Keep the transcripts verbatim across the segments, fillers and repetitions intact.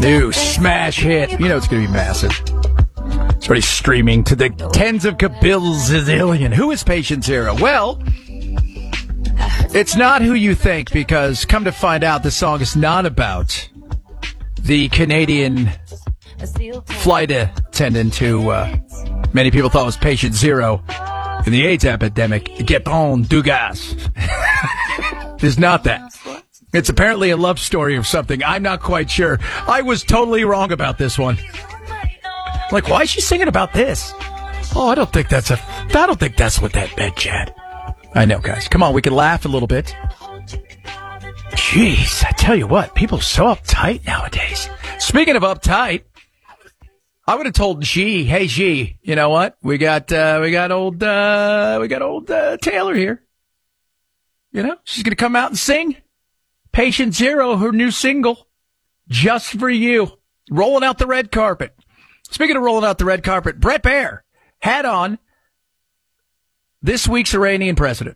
New smash hit. You know it's going to be massive. It's already streaming to the tens of kabilzillion. Who is Patient Zero? Well, it's not who you think, because come to find out, the song is not about the Canadian flight attendant who uh, many people thought was Patient Zero in the AIDS epidemic. Gepon Dugas. It's not that. It's apparently a love story or something. I'm not quite sure. I was totally wrong about this one. Like, why is she singing about this? Oh, I don't think that's a, I don't think that's what that meant, Chad. I know, guys. Come on, we can laugh a little bit. Jeez, I tell you what, people are so uptight nowadays. Speaking of uptight, I would have told G, hey G, you know what? We got, uh, we got old, uh, we got old, uh, Taylor here. You know, she's gonna come out and sing Patient Zero, her new single, just for you. Rolling out the red carpet. Speaking of rolling out the red carpet, Bret Baier had on this week's Iranian president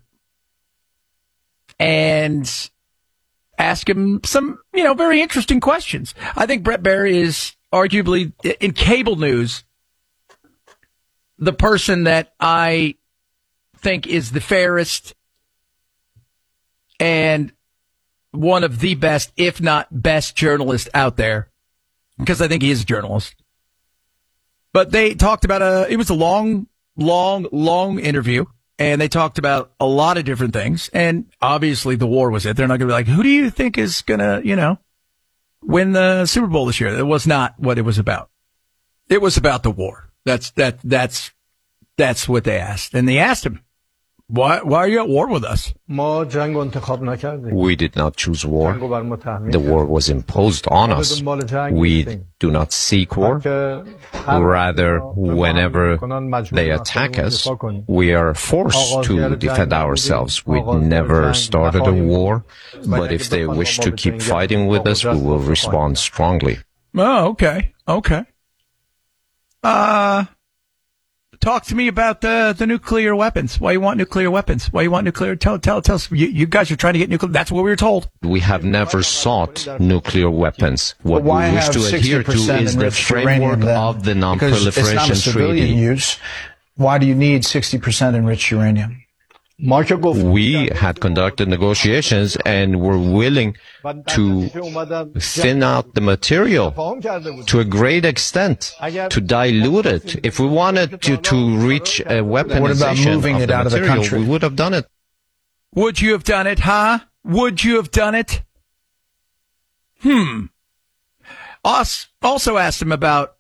and asked him some, you know, very interesting questions. I think Bret Baier is arguably, in cable news, the person that I think is the fairest and one of the best, if not best, journalist out there, because I think he is a journalist. But they talked about a, it was a long, long, long interview, and they talked about a lot of different things, and obviously the war was it. They're not going to be like, who do you think is going to, you know, win the Super Bowl this year? That was not what it was about. It was about the war. That's, that, that's, that's what they asked. And they asked him, Why, why are you at war with us? We did not choose war. The war was imposed on us. We do not seek war. Rather, whenever they attack us, we are forced to defend ourselves. We never started a war, but if they wish to keep fighting with us, we will respond strongly. Oh, okay. Okay. Uh... Talk to me about the the nuclear weapons. Why you want nuclear weapons? Why you want nuclear? Tell tell tell us. You, you guys are trying to get nuclear. That's what we were told. We have never sought nuclear weapons. What we wish to adhere to is the framework of the Non-Proliferation Treaty. Use. Why do you need sixty percent enriched uranium? We had conducted negotiations and were willing to thin out the material to a great extent, to dilute it. If we wanted to, to reach a weaponization of the out material, of the we would have done it. Would you have done it, huh? Would you have done it? Hmm. Us also asked him about